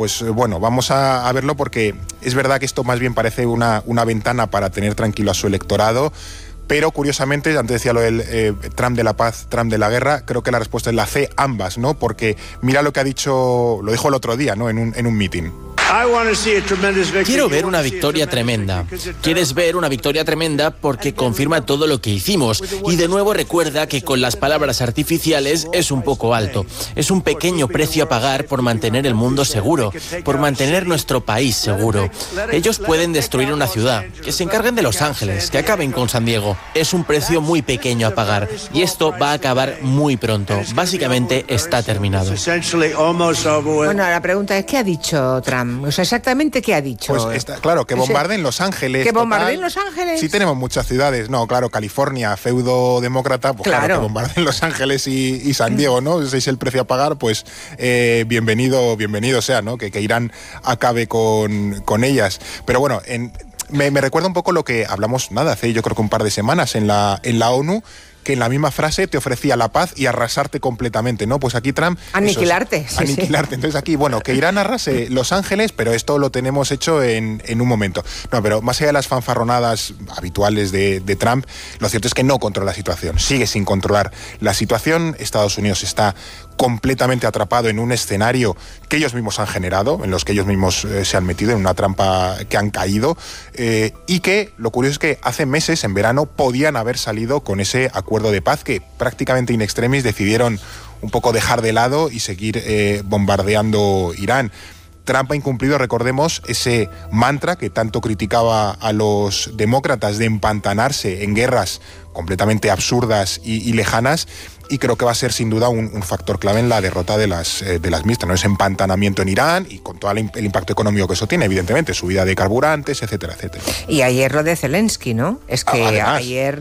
pues bueno, vamos a verlo porque es verdad que esto más bien parece una ventana para tener tranquilo a su electorado. Pero curiosamente, antes decía lo del Trump de la paz, Trump de la guerra, creo que la respuesta es la C, ambas, ¿no? Porque mira lo que ha dicho, lo dijo el otro día, ¿no? En un meeting. Quiero ver una victoria tremenda. Quieres ver una victoria tremenda porque confirma todo lo que hicimos. Y de nuevo recuerda que con las palabras artificiales es un poco alto. Es un pequeño precio a pagar por mantener el mundo seguro, por mantener nuestro país seguro. Ellos pueden destruir una ciudad, que se encarguen de Los Ángeles, que acaben con San Diego. Es un precio muy pequeño a pagar. Y esto va a acabar muy pronto. Básicamente está terminado. Bueno, la pregunta es, ¿qué ha dicho Trump? O sea, exactamente qué ha dicho. Pues está claro, que bombarden Los Ángeles. ¿Que bombardeen Los Ángeles? Sí, tenemos muchas ciudades. No, claro, California, feudo demócrata, pues claro, que bombarden Los Ángeles y San Diego, ¿no? Ese es el precio a pagar, pues bienvenido sea, ¿no? Que Irán acabe con ellas. Pero bueno, me recuerda un poco lo que hablamos, hace yo creo que un par de semanas en la ONU, que en la misma frase te ofrecía la paz y arrasarte completamente, ¿no? Pues aquí Trump... Aniquilarte. Aniquilarte. Entonces aquí, bueno, que Irán arrase Los Ángeles, pero esto lo tenemos hecho en un momento. No, pero más allá de las fanfarronadas habituales de Trump, lo cierto es que no controla la situación. Sigue sin controlar la situación. Estados Unidos está completamente atrapado en un escenario que ellos mismos han generado, en los que ellos mismos se han metido en una trampa que han caído, y que lo curioso es que hace meses, en verano, podían haber salido con ese acuerdo de paz que prácticamente in extremis decidieron un poco dejar de lado y seguir bombardeando Irán. Trump ha incumplido, recordemos, ese mantra que tanto criticaba a los demócratas de empantanarse en guerras completamente absurdas y lejanas, y creo que va a ser sin duda un factor clave en la derrota de las mixtas, ¿no? Ese empantanamiento en Irán y con todo el impacto económico que eso tiene, evidentemente, subida de carburantes, etcétera, etcétera. Y ayer lo de Zelensky, ¿no? Es que además, ayer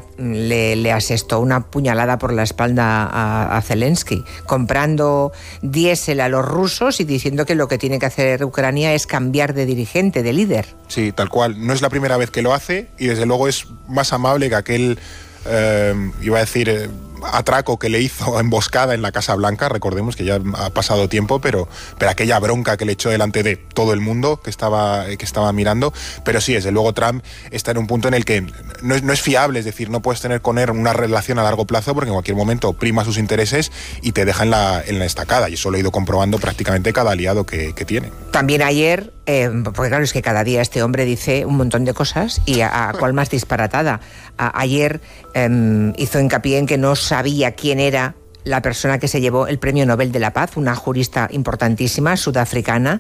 le asestó una puñalada por la espalda a Zelensky, comprando diésel a los rusos y diciendo que lo que tiene que hacer Ucrania es cambiar de dirigente, de líder. Sí, tal cual. No es la primera vez que lo hace y desde luego es más amable que aquel, iba a decir... atraco que le hizo emboscada en la Casa Blanca, recordemos que ya ha pasado tiempo, pero aquella bronca que le echó delante de todo el mundo que estaba mirando. Pero sí, desde luego Trump está en un punto en el que no es fiable, es decir, no puedes tener con él una relación a largo plazo porque en cualquier momento prima sus intereses y te deja en la estacada, y eso lo he ido comprobando prácticamente cada aliado que tiene. También ayer, porque claro, es que cada día este hombre dice un montón de cosas y a cuál más disparatada. Ayer hizo hincapié en que no sabía quién era la persona que se llevó el Premio Nobel de la Paz, una jurista importantísima, sudafricana,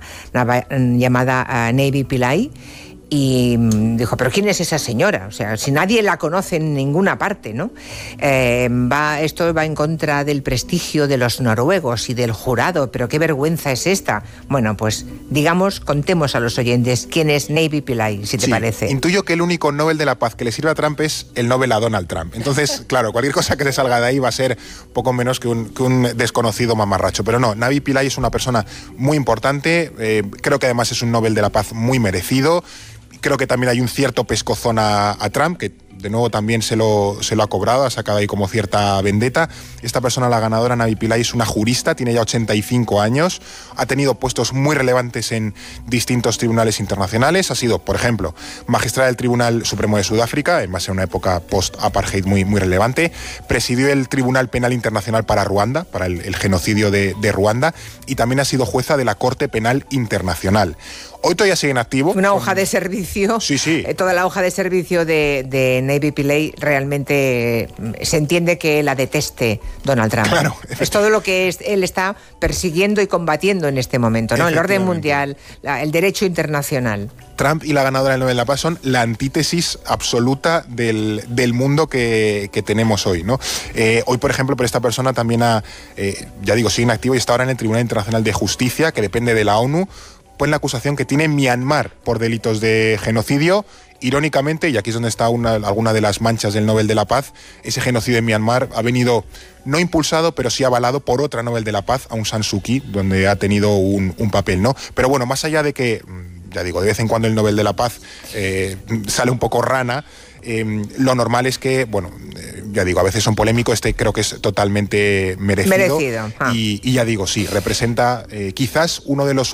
llamada Navi Pillay. Y dijo, ¿pero quién es esa señora? O sea, si nadie la conoce en ninguna parte, ¿no? Esto va en contra del prestigio de los noruegos y del jurado, pero qué vergüenza es esta. Bueno, pues contemos a los oyentes quién es Navi Pillay, si te parece. Intuyo que el único Nobel de la Paz que le sirve a Trump es el Nobel a Donald Trump. Entonces, claro, cualquier cosa que se salga de ahí va a ser poco menos que un desconocido mamarracho. Pero no, Navi Pillay es una persona muy importante, creo que además es un Nobel de la Paz muy merecido. Creo que también hay un cierto pescozón a Trump, que de nuevo también se lo ha cobrado, ha sacado ahí como cierta vendetta. Esta persona, la ganadora, Navi Pillay, es una jurista, tiene ya 85 años, ha tenido puestos muy relevantes en distintos tribunales internacionales, ha sido, por ejemplo, magistrada del Tribunal Supremo de Sudáfrica, en base a una época post-apartheid muy relevante, presidió el Tribunal Penal Internacional para Ruanda, para el genocidio de Ruanda, y también ha sido jueza de la Corte Penal Internacional. Hoy todavía sigue en activo. Una hoja de servicio. Sí. Toda la hoja de servicio de Navi Pillay realmente se entiende que la deteste Donald Trump. Claro, es todo lo que él está persiguiendo y combatiendo en este momento, ¿no? El orden mundial, el derecho internacional. Trump y la ganadora del Nobel de la Paz son la antítesis absoluta del mundo que tenemos hoy, ¿no? Hoy, por ejemplo, esta persona también sigue en activo y está ahora en el Tribunal Internacional de Justicia, que depende de la ONU, pone la acusación que tiene Myanmar por delitos de genocidio. Irónicamente, y aquí es donde está alguna de las manchas del Nobel de la Paz, ese genocidio en Myanmar ha venido no impulsado, pero sí avalado por otra Nobel de la Paz, Aung San Suu Kyi, donde ha tenido un papel, ¿no? Pero bueno, más allá de que, de vez en cuando el Nobel de la Paz sale un poco rana, lo normal es que, a veces son polémicos, creo que es totalmente merecido. Merecido. Y sí, representa quizás uno de los